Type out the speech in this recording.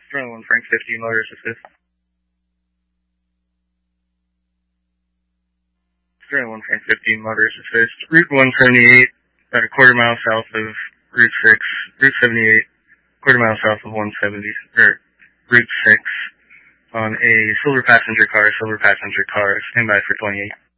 Sterling 1 Frank 15, motorist assist. Sterling 1 Frank 15, motorist assist. Route 178, about a quarter mile south of Route 6, Route 78, quarter mile south of 170, or Route 6, on a silver passenger car, stand by for 28.